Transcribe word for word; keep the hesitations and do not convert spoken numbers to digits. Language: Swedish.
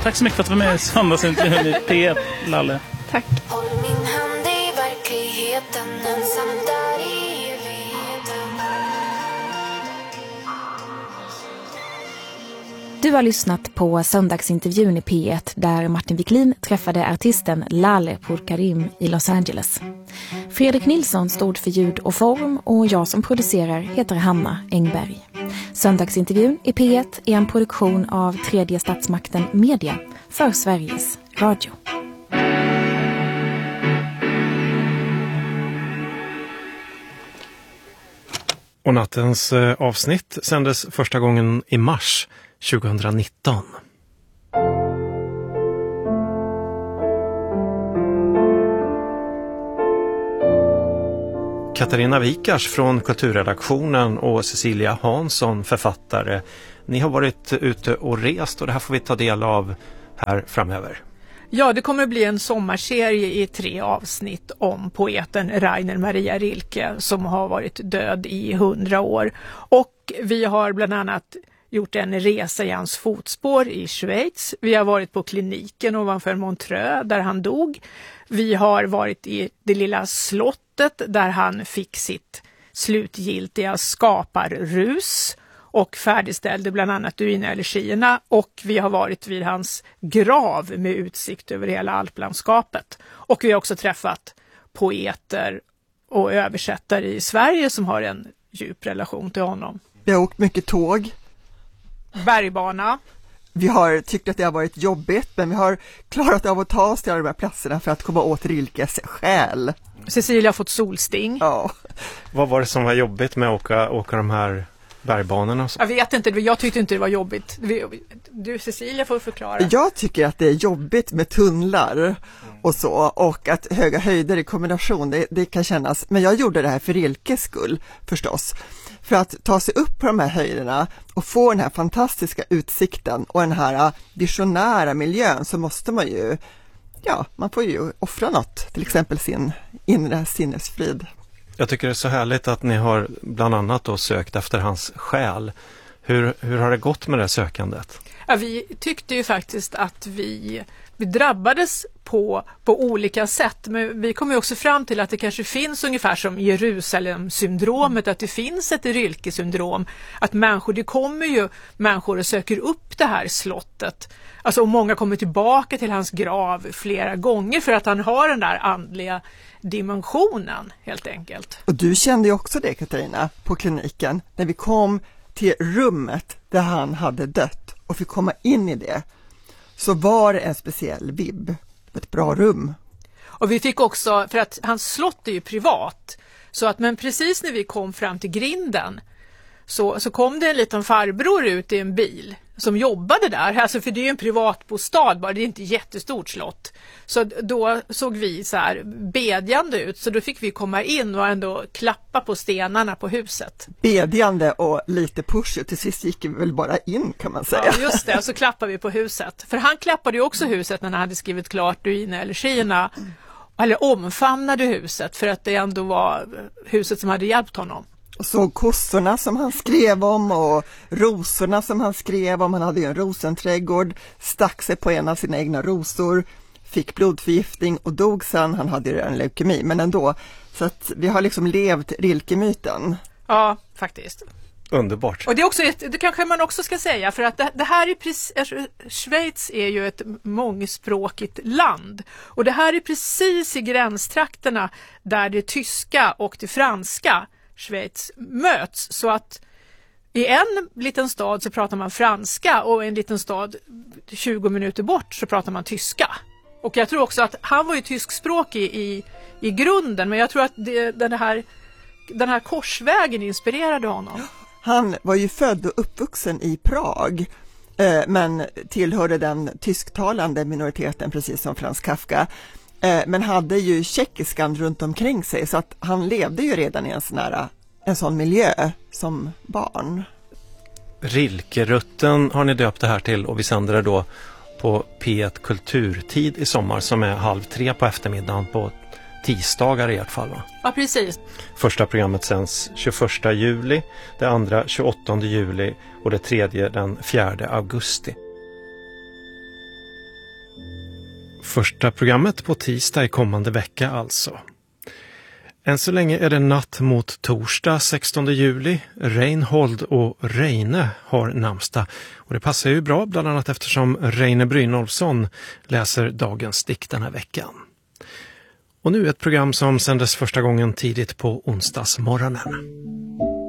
Tack så mycket för att du var med i söndagsintervjun i P ett, Lalle. Tack. Håll min hand i verkligheten, ensam där i evigheten. Du har lyssnat på söndagsintervjun i P ett där Martin Wiklin träffade artisten Laleh Pourkarim i Los Angeles. Fredrik Nilsson stod för ljud och form och jag som producerar heter Hanna Engberg. Söndagsintervjun i P ett är en produktion av Tredje Statsmakten Media för Sveriges Radio. Och nattens avsnitt sändes första gången i mars tjugonitton. Katarina Wikars från kulturredaktionen och Cecilia Hansson, författare. Ni har varit ute och rest och det här får vi ta del av här framöver. Ja, det kommer att bli en sommarserie i tre avsnitt om poeten Rainer Maria Rilke som har varit död i hundra år. Och vi har bland annat gjort en resa i hans fotspår i Schweiz. Vi har varit på kliniken ovanför Montreux där han dog. Vi har varit i det lilla slottet där han fick sitt slutgiltiga skaparrus och färdigställde bland annat Duinelegierna, och vi har varit vid hans grav med utsikt över hela alplandskapet. Och vi har också träffat poeter och översättare i Sverige som har en djup relation till honom. Vi har åkt mycket tåg. Bergbana. Vi har tyckt att det har varit jobbigt, men vi har klarat av att ta oss till alla de här platserna för att komma åt Rilkes själ. Cecilia har fått solsting. Ja. Vad var det som var jobbigt med att åka, åka de här bergbanorna? Jag vet inte, jag tyckte inte det var jobbigt. Du, Cecilia, får förklara. Jag tycker att det är jobbigt med tunnlar och så, och att höga höjder i kombination, det, det kan kännas. Men jag gjorde det här för Rilkes skull förstås. För att ta sig upp på de här höjderna och få den här fantastiska utsikten och den här visionära miljön, så måste man ju, ja, man får ju offra något, till exempel sin inre sinnesfrid. Jag tycker det är så härligt att ni har bland annat då sökt efter hans själ. Hur, hur har det gått med det sökandet? Ja, vi tyckte ju faktiskt att vi, vi drabbades på, på olika sätt. Men vi kom ju också fram till att det kanske finns ungefär som Jerusalem-syndromet, att det finns ett Rilke-syndrom. Att människor, det kommer ju människor och söker upp det här slottet. Alltså, och många kommer tillbaka till hans grav flera gånger för att han har den där andliga dimensionen helt enkelt. Och du kände ju också det, Katarina, på kliniken när vi kom till rummet där han hade dött och fick komma in i det, så var det en speciell vibb, ett bra rum. Och vi fick också, för att hans slott är ju privat, så att, men precis när vi kom fram till grinden så, så kom det en liten farbror ut i en bil som jobbade där, alltså för det är ju en privatbostad bara, det är inte ett jättestort slott. Så då såg vi så här bedjande ut, så då fick vi komma in och ändå klappa på stenarna på huset. Bedjande och lite push, till sist gick vi väl bara in, kan man säga. Ja, just det, och så klappade vi på huset. För han klappade ju också huset när han hade skrivit klart Duinelegierna, eller omfamnade huset, för att det ändå var huset som hade hjälpt honom. Och så kossorna som han skrev om och rosorna som han skrev om. Han hade ju en rosenträdgård, stack sig på en av sina egna rosor, fick blodförgiftning och dog sen. Han hade ju en leukemi, men ändå. Så att vi har liksom levt Rilke-myten. Ja, faktiskt. Underbart. Och det är också ett, det kanske man också ska säga, för att det, det här är precis, Schweiz är ju ett mångspråkigt land, och det här är precis i gränstrakterna där det tyska och det franska Schweiz möts, så att i en liten stad så pratar man franska och i en liten stad tjugo minuter bort så pratar man tyska. Och jag tror också att han var ju tyskspråkig i, i grunden, men jag tror att det, den, här, den här korsvägen inspirerade honom. Han var ju född och uppvuxen i Prag, eh, men tillhörde den tysktalande minoriteten precis som Franz Kafka. Eh, men hade ju tjeckiskan runt omkring sig, så att han levde ju redan i en sån här, en sån miljö som barn. Rilkerutten har ni döpt det här till, och vi sänder det då på P ett Kulturtid i sommar, som är halv tre på eftermiddagen på tisdagar i ert fall, va? Ja, precis. Första programmet sänds tjugoförsta juli, det andra tjugoåttonde juli och det tredje den fjärde augusti. första programmet på tisdag i kommande vecka alltså. Än så länge är det natt mot torsdag sextonde juli. Reinhold och Reine har namnsdag. Och det passar ju bra bland annat eftersom Reine Brynolfsson läser dagens dikt den här veckan. Och nu ett program som sändes första gången tidigt på onsdagsmorgonen.